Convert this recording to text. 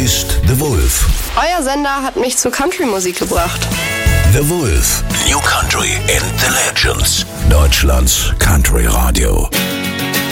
ist The Wolf. Euer Sender hat mich zur Country-Musik gebracht. The Wolf. New Country and the Legends. Deutschlands Country Radio.